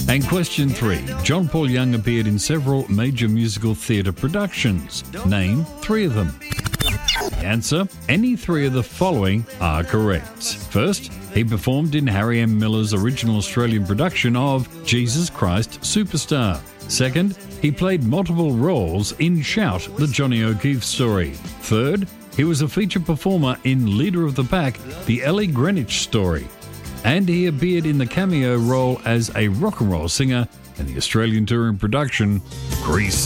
And question 3. John Paul Young appeared in several major musical theatre productions. Name 3 of them. Answer: any 3 of the following are correct. First, he performed in Harry M. Miller's original Australian production of Jesus Christ Superstar. Second, he played multiple roles in Shout, the Johnny O'Keefe story. Third, he was a featured performer in Leader of the Pack, the Ellie Greenwich story. And he appeared in the cameo role as a rock and roll singer in the Australian touring production Grease.